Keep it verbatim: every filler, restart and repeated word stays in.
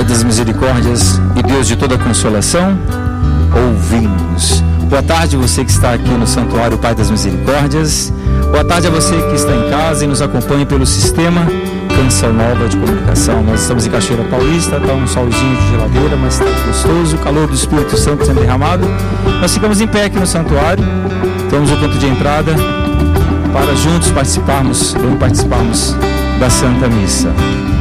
Pai das misericórdias e Deus de toda consolação, ouvimos. Boa tarde você que está aqui no Santuário Pai das Misericórdias. Boa tarde a você que está em casa e nos acompanha pelo sistema Canção Nova de Comunicação. Nós estamos em Cachoeira Paulista, está um solzinho de geladeira, mas está gostoso, o calor do Espírito Santo sendo derramado. Nós ficamos em pé aqui no santuário, temos o ponto de entrada para juntos participarmos, participarmos da Santa Missa.